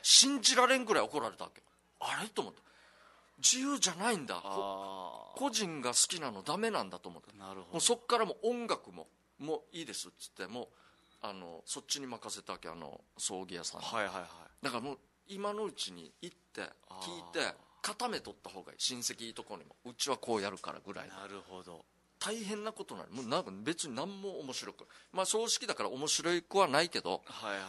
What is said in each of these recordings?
信じられんぐらい怒られたわけ。あれと思って、自由じゃないんだ、個人が好きなのダメなんだと思って。 なるほど。 もうそっからもう音楽ももういいですっつって、もうそっちに任せたわけ、葬儀屋さんに。 はいはいはい。 だからもう今のうちに行って聞いて固めとった方がいい。親戚いいとこにも、うちはこうやるからぐらい。 なるほど。 大変なことない。もうなんか別に何も面白く、まあ葬式だから面白くはないけど、 はいはいはい。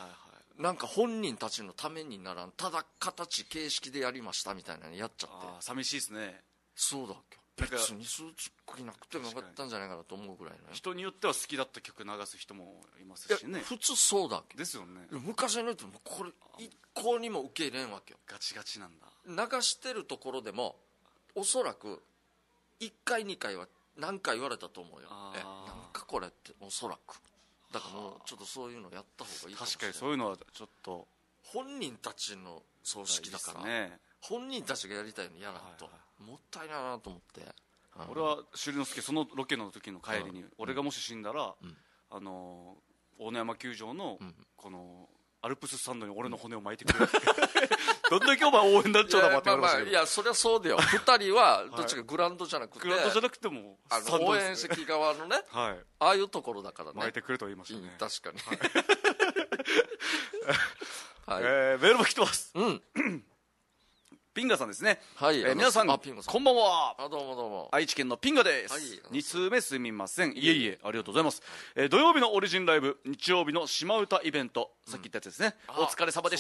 なんか本人たちのためにならん、ただ形形式でやりましたみたいなのやっちゃって。 寂しいですね。 そうだっけ、別にスーツ着なくてもよかったんじゃないかなと思うぐらいね。 人によっては好きだった曲流す人もいますしね。 普通そうだっけですよね。 昔の人もこれ一向にも受け入れんわけよ。 ガチガチなんだ。 流してるところでもおそらく1回2回は何回言われたと思うよ。なんかこれって、おそらく。だからもうちょっとそういうのやった方がいいかもしれない。 確かにそういうのはちょっと本人たちの葬式だから、 ね、 本人たちがやりたいようにやらんと、もったいないなと思って。 俺は朱里之助、そのロケの時の帰りに、俺がもし死んだら、大野山球場のこのアルプススタンドに俺の骨を巻いてくれどんだけお前応援団長だもんって言われましたけど。 いやそりゃそうだよ。2人はどっちかグラウンドじゃなくて、 グラウンドじゃなくても応援席側のね、ああいうところだからね、 巻いてくれと言いましたね。 確かに。 メールも来てます。ピンガさんですね。皆さんこんばんは。 どうもどうも。 愛知県のピンガです。2通目すみません。いえいえ、ありがとうございます。土曜日のオリジンライブ、日曜日の島唄イベント、さっき言ったやつですね。お疲れ様でした。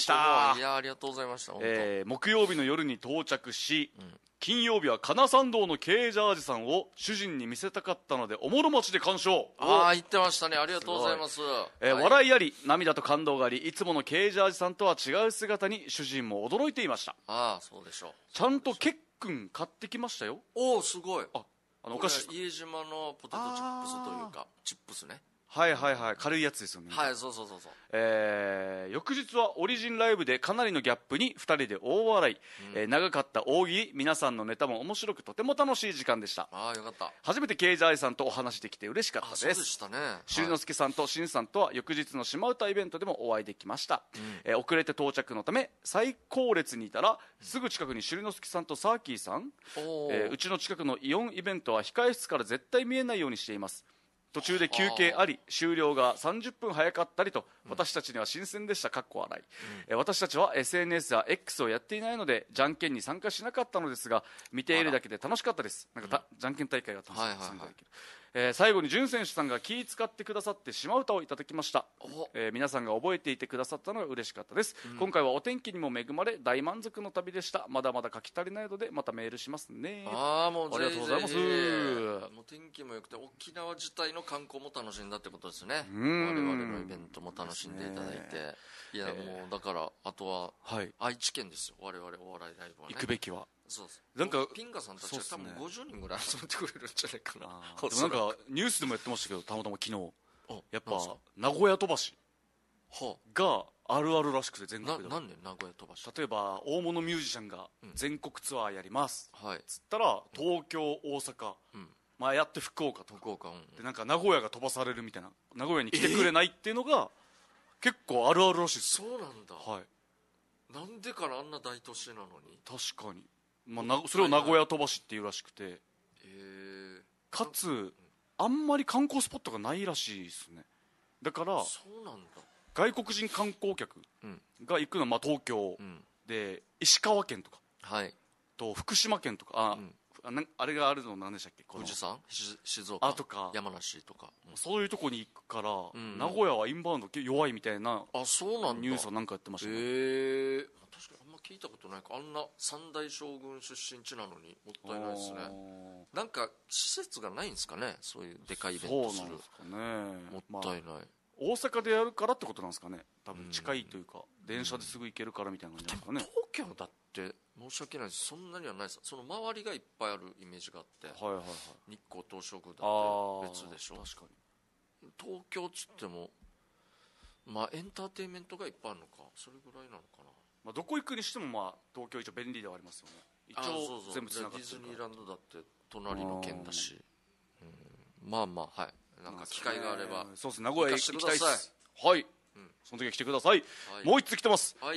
いや、ありがとうございました。 木曜日の夜に到着し、金曜日は金参道のKジャージさんを主人に見せたかったのでおもろ町で鑑賞。 言ってましたね。ありがとうございます。 笑いあり涙と感動があり、いつものKジャージさんとは違う姿に主人も驚いていました。 そうでしょう。 ちゃんとケックン買ってきましたよ。 すごい。 お菓子、 家島のポテトチップスというかチップスね。 はいはいはい、軽いやつですよね。 はい、そうそうそうそう。 翌日はオリジンライブでかなりのギャップに2人で大笑い、長かった大喜利、皆さんのネタも面白くとても楽しい時間でした。 よかった。 初めてKジャージさんとお話できて嬉しかったです。 そうでしたね。 朱里之助さんとしんさんとは翌日の島唄イベントでもお会いできました。遅れて到着のため最後列にいたら、すぐ近くに朱里之助さんとサーキーさん、うちの近くのイオンイベントは控え室から絶対見えないようにしています。途中で休憩あり、終了が30分早かったりと、私たちには新鮮でした。かっこ笑い。私たちは SNS や X をやっていないのでじゃんけんに参加しなかったのですが、見ているだけで楽しかったです。なんかじゃんけん大会があったんですよ。最後に潤選手さんが気使ってくださって島唄をいただきました。皆さんが覚えていてくださったのが嬉しかったです。今回はお天気にも恵まれ大満足の旅でした。まだまだ書き足りないのでまたメールしますね。 もうありがとうございます。 もう天気も良くて沖縄自体の観光も楽しんだってことですね。我々のイベントも楽しんでいただいて、いやもうだからあとは愛知県ですよ。我々お笑いライブはね、 行くべきは。 そうなんかピンガさんたちが多分50人ぐらい集めてくれるんじゃないかな。 でもなんかニュースでもやってましたけど、たまたま昨日やっぱ名古屋飛ばしがあるあるらしくて、全国で。 なんで名古屋飛ばし？ 例えば大物ミュージシャンが全国ツアーやりますつったら、東京、大阪、やって福岡とかで、なんか名古屋が飛ばされるみたいな、名古屋に来てくれないっていうのが結構あるあるらしいです。 そうなんだ。なんでからあんな大都市なのに。 確かに、それを名古屋飛ばしっていうらしくて、かつあんまり観光スポットがないらしいですね。だからそうなんだ、 外国人観光客が行くのは東京で、石川県とかと福島県とか、あれがあるの何でしたっけ、 富士山、静岡とか山梨とか、 そういうとこに行くから、名古屋はインバウンド弱いみたいなニュースをなんかやってましたね。 確かにあんま聞いたことないか。あんな三大将軍出身地なのにもったいないですね。なんか施設がないんですかね、そういうでかいイベントする。 そうなんですかね。 もったいない。 大阪でやるからってことなんですかね。多分近いというか、電車ですぐ行けるからみたいな感じなんですかね。 東京だって申し訳ないです、そんなにはないです。その周りがいっぱいあるイメージがあって、日光東照宮だって別でしょ。確かに東京っつってもエンターテインメントがいっぱいあるのか、それぐらいなのかな。 どこ行くにしても東京一応便利ではありますよね。一応全部つながってるから。 ディズニーランドだって隣の県だし、なんか機会があれば、 そうです、名古屋行きたいです。はい、その時は来てください。もう一つ来てます。